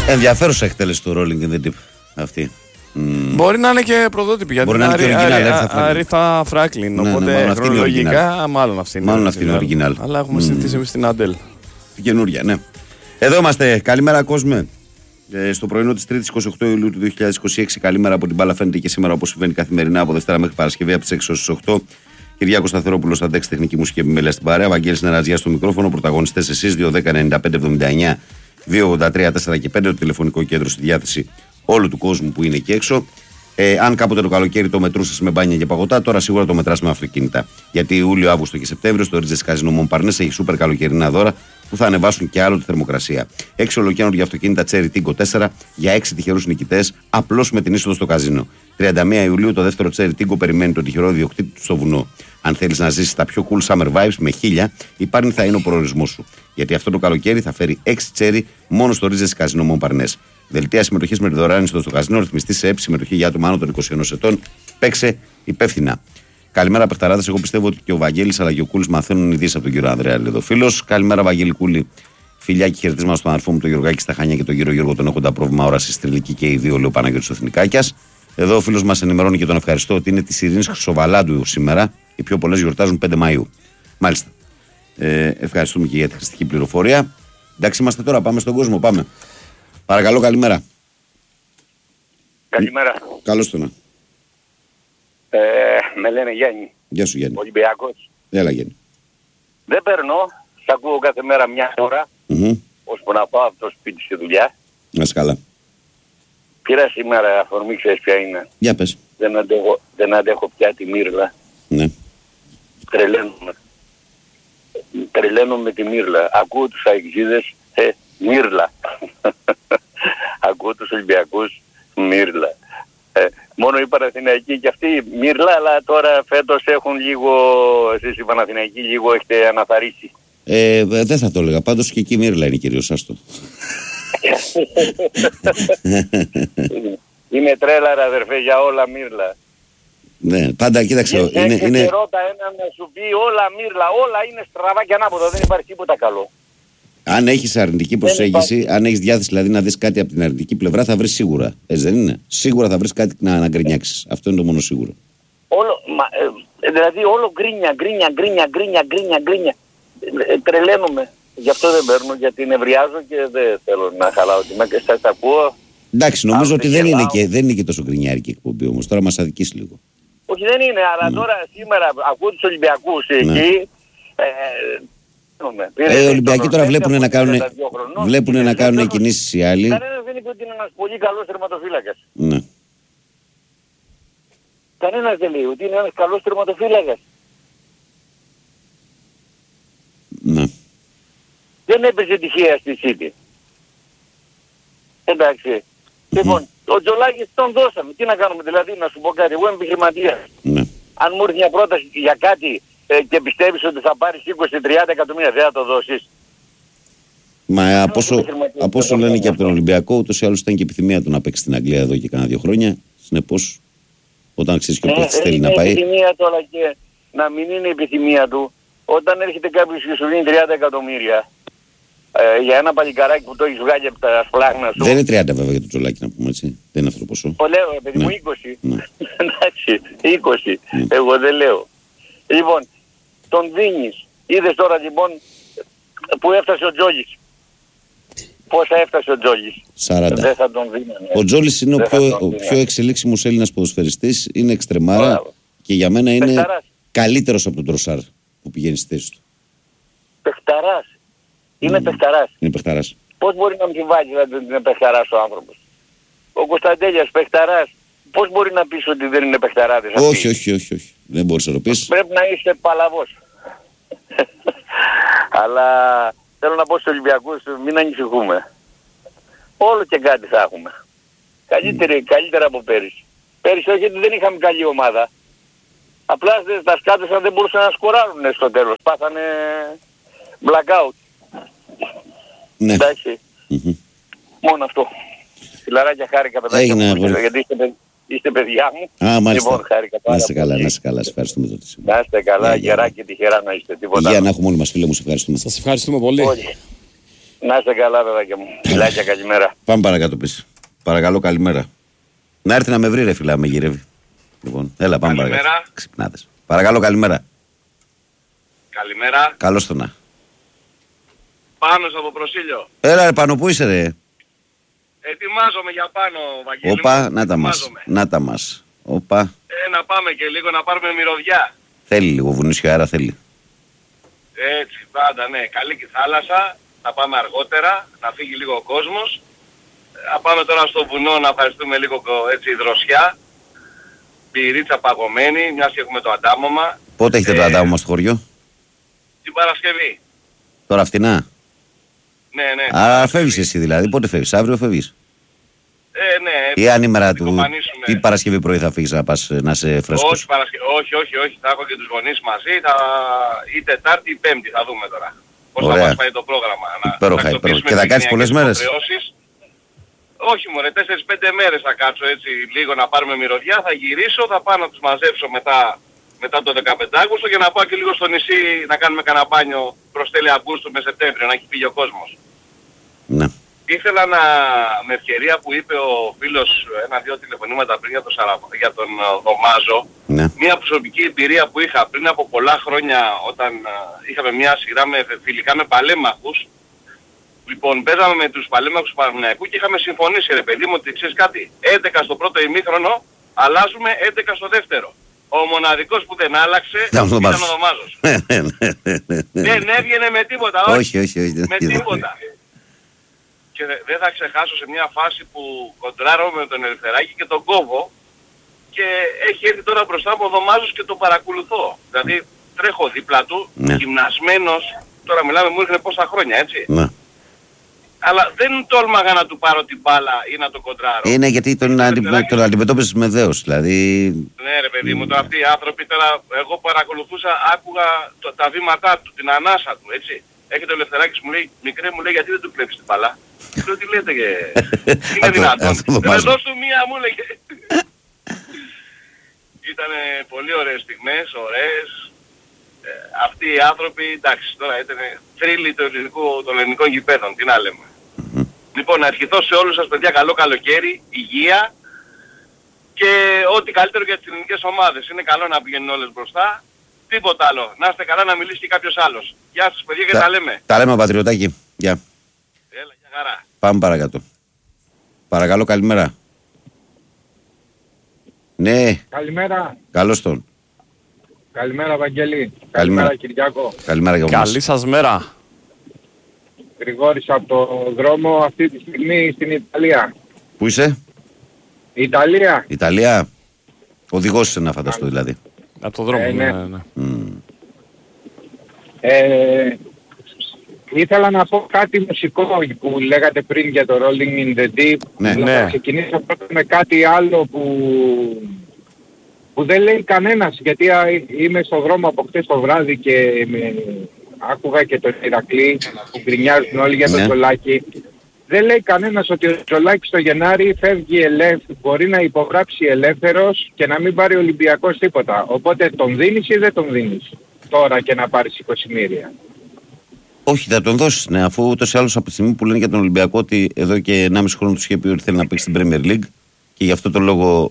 Ενδιαφέρουσα εκτέλεση του Rolling in the Deep αυτή. Μπορεί να είναι και πρωτότυπη γιατί μπορεί να είναι Αρίθα Φράκλιν. Οπότε χρονολογικά μάλλον αυτή είναι original. Αλλά έχουμε συζητήσει εμείς την Αντέλ. Την καινούρια, ναι. Εδώ είμαστε. Καλημέρα, κόσμε. Στο πρωινό της 3ης 28 Ιουλίου του 2026. Καλημέρα από την μπάλα. Φαίνεται και σήμερα όπως συμβαίνει καθημερινά από Δευτέρα μέχρι Παρασκευή από τις 6 ως τις 8. Κυριάκος Σταθερόπουλος, αντέξη τεχνική μουσική επιμέλεια στην παρέα. Βαγγέλης Νεραζιάς στο μικρόφωνο. Πρωταγωνιστές εσείς 2-10-95-79. 2-83-4 και 5. Το τηλεφωνικό κέντρο στη διάθεση όλου του κόσμου που είναι εκεί έξω. Αν κάποτε το καλοκαίρι το μετρούσες με μπάνια και παγωτά, τώρα σίγουρα το μετράς με αυτοκίνητα. Γιατί Ιούλιο, Αύγουστο και Σεπτέμβριο στο Ρίτζες Καζίνο Μονπαρνές έχει σούπερ καλοκαιρινά δώρα που θα ανεβάσουν και άλλο τη θερμοκρασία. 6 ολοκαίνουργια αυτοκίνητα Cherry Tiggo 4 για 6 τυχερούς νικητές, απλώς με την είσοδο στο καζίνο. 31 Ιουλίου το δεύτερο Cherry Tiggo περιμένει τον τυχερό ιδιοκτήτη του στο βουνό. Αν θέλεις να ζήσεις τα πιο cool summer vibes με 1000, η Πάρνη θα είναι ο προορισμός σου. Γιατί αυτό το καλοκαίρι θα φέρει 6 Cherry μόνο στο Ρίτζες Καζίνο Μονπαρνές. Δελτία συμμετοχής με τη δωρεάν είσοδο στο καζίνο, ρυθμιστή σε ΕΠ, συμμετοχή για άτομα άνω των 21 ετών. Παίξε υπεύθυνα. Καλημέρα, παιχταράδες. Εγώ πιστεύω ότι και ο Βαγγέλης αλλά και ο Κούλης μαθαίνουν ειδήσεις από τον κύριο Ανδρέα Λεδοφίλος. Καλημέρα, Βαγγέλη Κούλη. Φιλιά και χαιρετίσματα στον αδερφό μου τον Γιωργάκη στα Χανιά και τον κύριο Γιώργο, τον έχοντα πρόβλημα όραση τριλική και οι δύο, λέει ο Παναγιώτης ο Εθνικάκιας. Εδώ ο φίλος μας ενημερώνει και τον ευχαριστώ ότι είναι της Ειρήνης Χρυσοβαλάντου σήμερα. Οι πιο πολλές γιορτάζουν 5 Μαΐου. Μάλιστα. Ευχαριστούμε και για τη χρηστική πληροφορία. Εντάξει, είμαστε τώρα, πάμε στον κόσμο, πάμε. Παρακαλώ, καλημέρα. Καλημέρα. Καλώς το να. Με λένε Γιάννη. Γεια σου, Γιάννη. Ολυμπιακός. Έλα, Γιάννη. Δεν περνώ. Σ' ακούω κάθε μέρα μια ώρα. Ώσπου να πάω από το σπίτι στη δουλειά. Να είσαι καλά. Πήρα σήμερα αφορμή, ξέρεις ποια είναι. Για πες. Δεν αντέχω πια τη μύρλα. Ναι. Τρελαίνομαι τη μύρλα. Ακούω τους αεξίδες, μύρλα. Ακούω τους Ολυμπιακούς, μύρλα. Μόνο οι Παναθηναϊκοί και αυτοί μύρλα, αλλά τώρα φέτος έχουν λίγο, εσείς οι Παναθηναϊκοί λίγο έχετε αναθαρρήσει. Δεν θα το έλεγα, πάντως και εκεί μύρλα είναι κυρίως, άστο. Είναι τρέλα, αδερφέ, για όλα μύρλα. Ναι, πάντα κοίταξε. Ρώτα έναν να σου πει όλα μύρλα, όλα είναι στραβά και ανάποδα, δεν υπάρχει τίποτα καλό. Αν έχεις αρνητική προσέγγιση, αν έχεις διάθεση δηλαδή να δεις κάτι από την αρνητική πλευρά, θα βρεις σίγουρα. Έτσι δεν είναι? Σίγουρα θα βρεις κάτι να γκρινιάξεις. Αυτό είναι το μόνο σίγουρο. Δηλαδή όλο γκρίνια. Τρελαίνομαι. Γι' αυτό δεν παίρνω, γιατί νευριάζω και δεν θέλω να χαλάω τη μέκα. Σας ακούω. Εντάξει, νομίζω ότι δεν είναι και τόσο γκρινιάρικη εκπομπή όμως. Τώρα μας αδικείς λίγο. Όχι, δεν είναι, αλλά τώρα σήμερα ακούω τους Ολυμπιακούς εκεί. Οι Ολυμπιακοί τώρα βλέπουν να κάνουν κινήσεις οι άλλοι. Κανένας δεν είπε ότι είναι ένας πολύ καλός τερματοφύλακας. Ναι. Κανένας δεν λέει ότι είναι ένας καλός τερματοφύλακας. Ναι. Δεν έπαιζε τυχαία στη City. Εντάξει. Λοιπόν, ο Τζολάκης τον δώσαμε. Τι να κάνουμε, δηλαδή, να σου πω κάτι. Εγώ είμαι επιχειρηματίας. Ναι. Αν μου έρθει μια πρόταση για κάτι και πιστεύεις ότι θα πάρεις 20-30 εκατομμύρια, δεν θα το δώσεις. Μα από όσο λένε και από τον Ολυμπιακό, ούτως ή άλλως ήταν και επιθυμία του να παίξει στην Αγγλία εδώ και κάνα 2 χρόνια. Συνεπώς, όταν ξέρεις και ο παίκτης θέλει να πάει. Είναι επιθυμία του, αλλά και να μην είναι επιθυμία του. Όταν έρχεται κάποιος και σου δίνει 30 εκατομμύρια για ένα παλικαράκι που το έχεις βγάλει από τα σπλάχνα σου. Δεν είναι 30 βέβαια για το Τζολάκι, να πούμε έτσι. Δεν είναι αυτό το ποσό. Το λέω, παιδί μου, 20. Εντάξει, 20. Εγώ δεν λέω. Λοιπόν, τον δίνεις. Είδες τώρα λοιπόν που έφτασε ο Τζόλης. Πόσα έφτασε ο Τζόλης? 40. Δεν θα τον δίνανε. Ο Τζόλης είναι ο πιο εξελίξιμος Έλληνας ποδοσφαιριστής. Είναι εξτρεμάρα και για μένα είναι καλύτερος από τον Τροσάρ που πηγαίνει στη θέση του. Παιχταράς. Είναι παιχταράς. Είναι παιχταράς. Πώς μπορεί να αμφιβάλλει δηλαδή ότι είναι παιχταράς ο άνθρωπος? Ο Κωνσταντέλιας παιχταράς. Πώς μπορεί να πεις ότι δεν είναι παιχταράδες αυτοί? Όχι. Δεν μπορείς να το πεις. Πρέπει να είσαι παλαβός. Αλλά θέλω να πω στους Ολυμπιακούς, μην ανησυχούμε. Όλο και κάτι θα έχουμε. Καλύτερα από πέρυσι. Πέρυσι όχι ότι δεν είχαμε καλή ομάδα. Απλά τα σκάτωσαν, δεν μπορούσαν να σκοράρουν στο τέλος. Πάθανε blackout. Ναι. Εντάξει. Μόνο αυτό. Φιλαράκια, χάρηκα παιδάκια μου, γιατί είστε παιδιά μου. Α, μάλιστα. Λοιπόν, χάρηκα πάρα πολύ. Να είστε καλά, σε ευχαριστούμε τότε. Να είστε καλά, γερά και τυχερά να είστε. Τίποτα. Υγεία να έχουμε όλοι μας, φίλε μου, σε ευχαριστούμε. Σας ευχαριστούμε πολύ. Να είστε καλά, παιδάκια μου. Φιλάκια, καλημέρα. Πάμε παρακάτω πίσω. Παρακαλώ, καλημέρα. Να έρθει να με βρει, ρε φίλα, με γυρεύει. Λοιπόν, έλα, πάμε παρακάτω. Ξυπνάδες. Παρακαλώ, καλημέρα. Καλημέρα. Καλώς το να. Πάνος από Προσήλιο. Έλα, ρε Πάνο, πού είσαι, ρε? Ετοιμάζομαι για πάνω, Βαγγέλη. Όπα, να τα μας. Να τα μας. Όπα. Να πάμε και λίγο να πάρουμε μυρωδιά. Θέλει λίγο βουνισιάρα, θέλει. Έτσι, πάντα, ναι. Καλή και θάλασσα. Να πάμε αργότερα, να φύγει λίγο ο κόσμος. Να πάμε τώρα στο βουνό να ευχαριστούμε λίγο έτσι δροσιά. Πυρίτσα παγωμένη, μιας και έχουμε το αντάμωμα. Πότε έχετε το αντάμωμα στο χωριό? Την Παρασκευή. Τώρα φτηνά. Ναι. Α, φεύγεις εσύ δηλαδή. Πότε φεύγεις? Αύριο φεύγεις? Ναι. Ή ανήμερα του... Ή Παρασκευή πρωί θα φύγεις να πας να σε φρέσκος? Όχι. Θα έχω και τους γονείς μαζί. Ή Τετάρτη ή Πέμπτη θα δούμε τώρα. Πώς θα μας πάει το πρόγραμμα. Υπέροχα. Και θα κάτσεις πολλές μέρες? Όχι μωρέ, 4-5 μέρες θα κάτσω έτσι λίγο να πάρουμε μυρωδιά. Θα γυρίσω, θα πάω να τους μαζέψω μετά το 15 Αύγουστο για να πάω και λίγο στο νησί να κάνουμε κανένα μπάνιο προς τέλη Αυγούστου με Σεπτέμβριο, να έχει φύγει ο κόσμος. Ναι. Ήθελα με ευκαιρία που είπε ο φίλος ένα-δυο τηλεφωνήματα πριν για τον Δωμάζο, ναι, μια προσωπική εμπειρία που είχα πριν από πολλά χρόνια όταν είχαμε μια σειρά φιλικά με παλέμαχους. Λοιπόν, παίζαμε με τους παλέμαχους του Παναθηναϊκού και είχαμε συμφωνήσει, ρε παιδί μου, ότι ξέρεις κάτι, 11 στο πρώτο ημίχρονο, αλλάζουμε 11 στο δεύτερο. Ο μοναδικός που δεν άλλαξε ήταν ο Δωμάζος. Δεν έβγαινε με τίποτα, όχι. Με τίποτα. Και δεν θα ξεχάσω σε μια φάση που κοντράρω με τον Ελευθεράκη και τον κόβω και έχει έρθει τώρα μπροστά μου ο Δωμάζος και τον παρακολουθώ. Δηλαδή τρέχω δίπλα του, γυμνασμένος, τώρα μιλάμε μου ήρθε πόσα χρόνια, έτσι. Ναι. Αλλά δεν τόλμαγα να του πάρω την μπάλα ή να τον κοντράρω. Είναι γιατί τον αντιμετώπισες με δέος, δηλαδή... Ναι ρε παιδί μου, τώρα αυτοί οι άνθρωποι τώρα, εγώ παρακολουθούσα, άκουγα τα βήματά του, την ανάσα του, έτσι. Έχετε ο Ελευθεράκης μου λέει, μικρέ μου λέει, γιατί δεν του κλέβεις την μπάλα. Λέω τι λέτε και... Είναι δυνατόν. Δώσ' του μία μου λέγε. Ήτανε πολύ ωραίες στιγμές, ωραίες. Αυτοί οι άνθρωποι, εντάξει, τώρα ήταν θρύλοι των ελληνικών γηπέδων, τι να λέμε. Λοιπόν, να ευχηθώ σε όλους σας παιδιά καλό καλοκαίρι, υγεία και ό,τι καλύτερο για τις ελληνικές ομάδες. Είναι καλό να πηγαίνουν όλες μπροστά. Τίποτα άλλο. Να είστε καλά, να μιλήσει και κάποιος άλλος. Γεια σας παιδιά και τα λέμε. Τα λέμε πατριωτάκι. Γεια. Έλα, για χαρά. Πάμε παρακάτω. Παρακαλώ, καλημέρα. Ναι. Καλημέρα. Καλώς τον. Καλημέρα Βαγγέλη. Καλημέρα Κυριάκο. Καλημέρα για καλή σας μέρα. Γρηγόρης από το δρόμο αυτή τη στιγμή στην Ιταλία. Πού είσαι? Ιταλία. Ιταλία. Οδηγός είσαι να φανταστώ δηλαδή. Από το δρόμο, ναι. Ήθελα να πω κάτι μουσικό που λέγατε πριν για το Rolling in the Deep. Ναι. Θα ξεκινήσω πρώτα με κάτι άλλο που δεν λέει κανένας, γιατί είμαι στο δρόμο από χτες το βράδυ και άκουγα και τον Ηρακλή που γκρινιάζουν όλοι για τον Τζολάκη. Δεν λέει κανένας ότι ο Τζολάκης το Γενάρη φεύγει μπορεί να υπογράψει ελεύθερος και να μην πάρει ο Ολυμπιακός τίποτα. Οπότε τον δίνεις ή δεν τον δίνεις τώρα και να πάρεις 20 μοίρια? Όχι, θα τον δώσεις, ναι, αφού ούτως ή άλλως από τη στιγμή που λένε για τον Ολυμπιακό ότι εδώ και 1,5 χρόνο τους είχε πει ότι θέλει να παίξει στην Premier League και γι' αυτό τον λόγο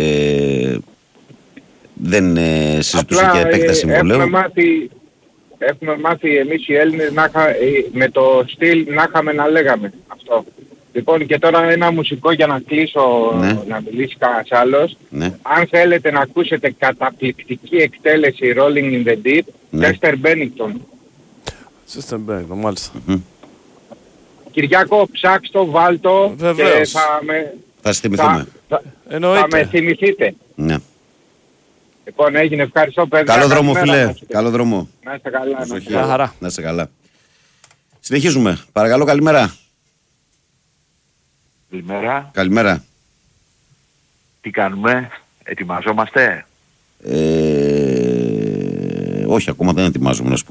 δεν συζητούσε και επέκταση συμβολέου. Έχουμε μάθει εμείς οι Έλληνες με το στυλ να είχαμε να λέγαμε αυτό. Λοιπόν, και τώρα ένα μουσικό για να κλείσω, να μιλήσει κανένας άλλος. Ναι. Αν θέλετε να ακούσετε καταπληκτική εκτέλεση Rolling in the Deep, Chester Bennington. Chester Bennington, μάλιστα. Κυριάκο, ψάξτε, βάλτο και θα θυμηθούμε. Θα με θυμηθείτε. Ναι. Λοιπόν, έγινε, ευχαριστώ παιδιά. Καλό δρόμο φίλε, καλό δρόμο. Να είστε καλά. Να είστε καλά. Συνεχίζουμε, παρακαλώ, καλημέρα. Καλημέρα. Καλημέρα. Τι κάνουμε, ετοιμαζόμαστε? Όχι, ακόμα δεν ετοιμάζομαι να σου πω.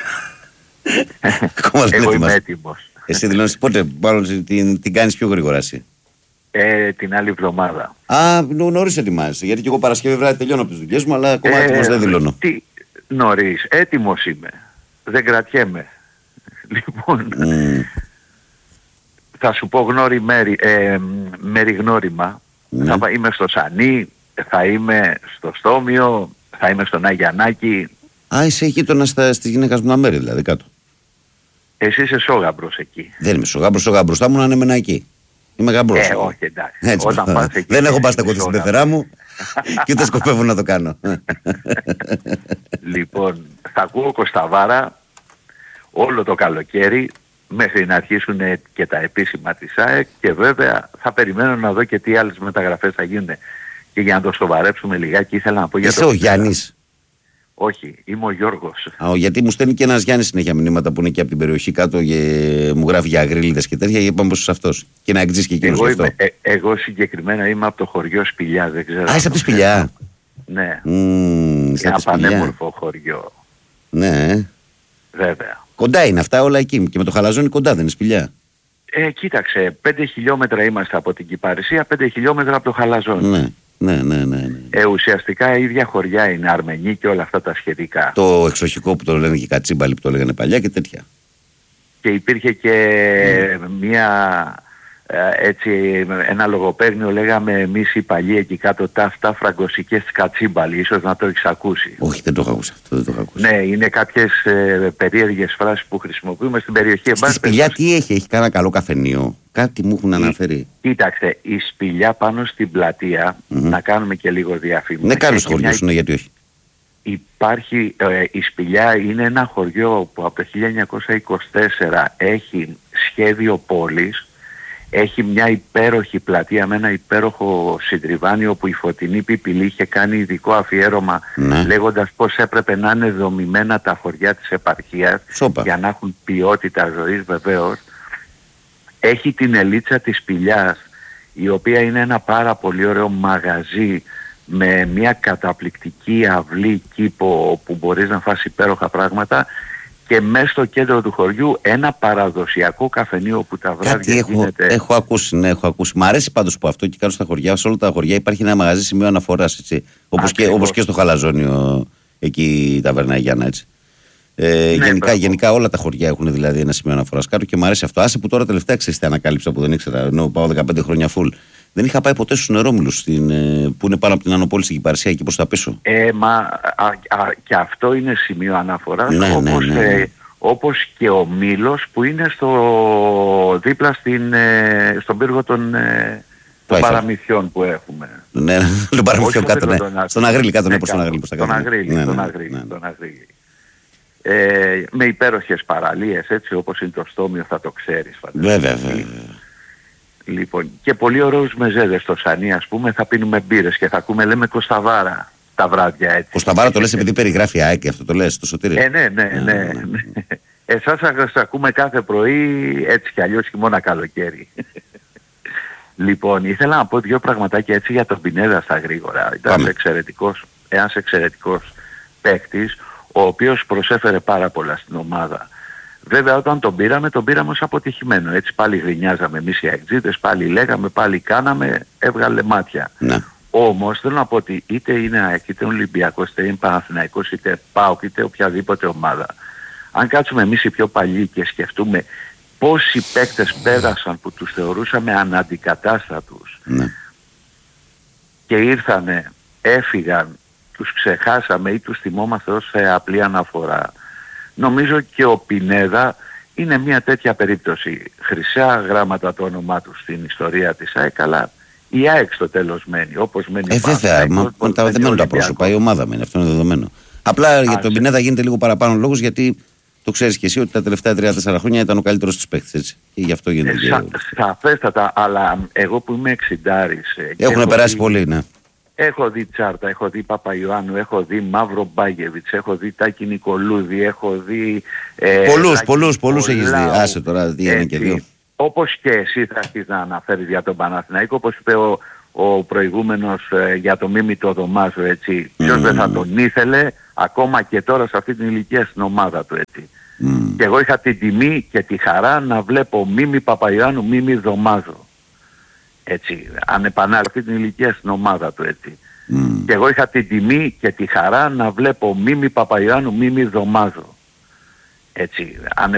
Εγώ είμαι έτοιμος. Εσύ δηλώνεις πότε, μάλλον την κάνεις πιο γρήγορα εσύ? Την άλλη εβδομάδα. Νωρίς ετοιμάζεσαι, γιατί και εγώ Παρασκευή βράδυ τελειώνω από τις δουλειές μου, αλλά ακόμα έτοιμος δεν δηλώνω. Τι νωρίς, έτοιμος είμαι. Δεν κρατιέμαι. Λοιπόν, θα σου πω μέρη γνώριμα. Ναι. Θα είμαι στο Σανί, θα είμαι στο Στόμιο, θα είμαι στον Αγιαννάκη. Α, είσαι γείτονας στη γυναίκα μου μέρη, δηλαδή κάτω. Εσύ είσαι Σόγαμπρος εκεί. Δεν είμαι Σόγαμπρος, θα ήμουν αν έμενα εκεί. Είμαι γαμπρός. Όχι, εντάξει. Έτσι, Όταν πας εκεί, δεν έχω παστακωθεί στην πεθερά μου και ούτε σκοπεύω να το κάνω. Λοιπόν, θα ακούω Κωσταβάρα όλο το καλοκαίρι μέχρι να αρχίσουν και τα επίσημα της ΑΕΚ και βέβαια θα περιμένω να δω και τι άλλες μεταγραφές θα γίνουν. Και για να το σοβαρέψουμε λιγάκι ήθελα να πω για Είσαι ο Γιάννης? Όχι, είμαι ο Γιώργος. Γιατί μου στέλνει και ένας Γιάννης συνέχεια μηνύματα που είναι και από την περιοχή κάτω και μου γράφει για αγρίλιδες και τέτοια, και είπαμε πως αυτός. Και να εξής και εκείνος γι' αυτό. Εγώ συγκεκριμένα είμαι από το χωριό Σπηλιά, δεν ξέρω. Α, είσαι από τη Σπηλιά? Ναι. Ένα πανέμορφο χωριό. Ναι. Βέβαια. Κοντά είναι αυτά όλα εκεί και με το Χαλαζόνι κοντά δεν είναι Σπηλιά? Κοίταξε, 5 χιλιόμετρα είμαστε από την Κυπαρισία, 5 χιλιόμετρα από το Χαλαζόνι. Ναι. Ναι. Ουσιαστικά η ίδια χωριά είναι, Αρμενή και όλα αυτά τα σχετικά. Το εξοχικό που το λένε και Κατσίμπαλοι που το λέγανε παλιά και τέτοια. Και υπήρχε και ένα λογοπαίγνιο, λέγαμε εμείς οι παλιοί εκεί κάτω, τα φραγκοσικές Κατσίμπαλοι, ίσως να το έχεις ακούσει. Όχι, δεν το έχω ακούσει αυτό, δεν το έχω ακούσει. Ναι, είναι κάποιες περίεργες φράσεις που χρησιμοποιούμε στην περιοχή. Στη Σπηλιά τι έχει κανένα καλό καφενείο? Κάτι μου έχουν αναφέρει. Κοίταξε, η Σπηλιά πάνω στην πλατεία, να κάνουμε και λίγο διαφήμιση. Ναι, κάνω στο χωριό σου, γιατί όχι. Υπάρχει, η Σπηλιά είναι ένα χωριό που από το 1924 έχει σχέδιο πόλης, έχει μια υπέροχη πλατεία με ένα υπέροχο συντριβάνιο που η Φωτεινή Πιπηλή είχε κάνει ειδικό αφιέρωμα, λέγοντας πως έπρεπε να είναι δομημένα τα χωριά της επαρχίας για να έχουν ποιότητα ζωής βεβαίως. Έχει την Ελίτσα της Σπηλιάς, η οποία είναι ένα πάρα πολύ ωραίο μαγαζί με μια καταπληκτική αυλή κήπο όπου μπορείς να φας υπέροχα πράγματα, και μέσα στο κέντρο του χωριού ένα παραδοσιακό καφενείο που τα βράδια γίνεται. Έχω ακούσει, ναι, έχω ακούσει. Μ' αρέσει πάντως που αυτό και κάνω στα χωριά. Σε όλα τα χωριά υπάρχει ένα μαγαζί σημείο αναφοράς, έτσι. Όπως και στο Χαλαζόνιο, εκεί η ταβέρνα Γιάννα, έτσι. Γενικά όλα τα χωριά έχουν δηλαδή ένα σημείο αναφοράς κάτω και μου αρέσει αυτό. Άσε που τώρα τελευταία ξέρεις τι ανακάλυψα που δεν ήξερα, ενώ πάω 15 χρόνια full. Δεν είχα πάει ποτέ στους Νερόμυλους που είναι πάνω από την Ανοπόλη στην Κυπαρισία, εκεί προς τα πίσω. Και αυτό είναι σημείο αναφοράς, ναι. όπως και ο Μήλος που είναι δίπλα στον πύργο των παραμυθιών που έχουμε. Ναι, τον παραμυθιό κάτω, ναι. Στον Αγρίλη κάτω, ναι, προς τον Αγρίλη. Στον Αγρίλη. Με υπέροχες παραλίες, έτσι όπως είναι το Στόμιο, θα το ξέρεις φαντάζομαι. Βέβαια. Λοιπόν, και πολύ ωραίους μεζέδες στο Σανί, ας πούμε, θα πίνουμε μπύρες και θα ακούμε, λέμε, Κωσταβάρα τα βράδια, έτσι. Κωσταβάρα το λες επειδή περιγράφει ΑΕΚ, αυτό το λες, το Σωτήρι? Ναι. Εσάς θα ακούμε κάθε πρωί, έτσι κι αλλιώς χειμώνα καλοκαίρι. Λοιπόν, ήθελα να πω δύο πραγματάκια έτσι για τον Πινέδα στα γρήγορα. Ήταν ένας εξαιρετικός παίκτης, ο οποίος προσέφερε πάρα πολλά στην ομάδα. Βέβαια όταν τον πήραμε ως αποτυχημένο. Έτσι πάλι γρινιάζαμε εμείς οι αεξίδες, πάλι λέγαμε, πάλι κάναμε, έβγαλε μάτια. Ναι. Όμως θέλω να πω ότι είτε είναι ΑΕΚ, είτε Ολυμπιακός, είτε είναι Παναθηναϊκός, είτε ΠΑΟΚ, είτε οποιαδήποτε ομάδα. Αν κάτσουμε εμείς οι πιο παλιοί και σκεφτούμε πόσοι παίκτες πέρασαν που τους θεωρούσαμε αναντικατάστατους, και ήρθανε, έφυγαν, τους ξεχάσαμε ή τους θυμόμαστε ως απλή αναφορά. Νομίζω και ο Πινέδα είναι μια τέτοια περίπτωση. Χρυσά γράμματα το όνομά του στην ιστορία της ΑΕΚ, αλλά η ΑΕΚ στο τέλος μένει, όπως μένει ο Παναθηναϊκός. Βέβαια, δεν μένουν τα πρόσωπα, η ομάδα μένει, αυτό είναι δεδομένο. Απλά για τον Πινέδα γίνεται λίγο παραπάνω λόγος, γιατί το ξέρεις και εσύ ότι τα τελευταία 3-4 χρόνια ήταν ο καλύτερος της παίκτης, έτσι. Και γι' αυτό γίνεται. Σαφέστατα, αλλά εγώ που είμαι 60'ρης... Έχουν περάσει πολύ, ναι. Έχω δει Τσάρτα, έχω δει Παπαϊωάννου, έχω δει Μαύρο Μπάγεβιτς, έχω δει Τάκη Νικολούδη, έχω δει... Πολλούς έχεις δει. Άσε τώρα, τι είναι και δύο. Όπως και εσύ θα αρχίσεις να αναφέρεις για τον Παναθηναϊκό, όπως είπε ο προηγούμενος για το Μίμη το Δωμάζο, έτσι. Ποιος δεν θα τον ήθελε, ακόμα και τώρα σε αυτή την ηλικία στην ομάδα του, έτσι. Και εγώ είχα την τιμή και τη χαρά να βλέπω Μίμη Παπαϊωάννου, Μίμη Δωμάζο. Έτσι, ανεπανάληπτα αυτή την ηλικία στην ομάδα του, έτσι. Και εγώ είχα την τιμή και τη χαρά να βλέπω Μίμη Παπαϊωάννου, Μίμη Δωμάζο. Έτσι,